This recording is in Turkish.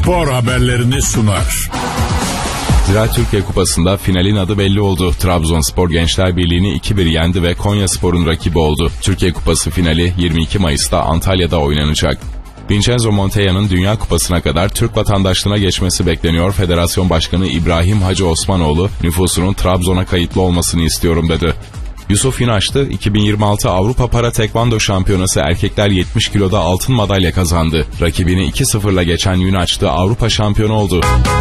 spor haberlerini sunar. Ziraat Türkiye Kupası'nda finalin adı belli oldu. Trabzonspor Gençler Birliği'ni 2-1 yendi ve Konyaspor'un rakibi oldu. Türkiye Kupası finali 22 Mayıs'ta Antalya'da oynanacak. Vincenzo Montella'nın Dünya Kupası'na kadar Türk vatandaşlığına geçmesi bekleniyor. Federasyon Başkanı İbrahim Hacı Osmanoğlu, nüfusunun Trabzon'a kayıtlı olmasını istiyorum dedi. Yusuf Yınaşlı, 2026 Avrupa Para Tekvando Şampiyonası erkekler 70 kiloda altın madalya kazandı. Rakibini 2-0'la geçen Yınaşlı Avrupa şampiyonu oldu.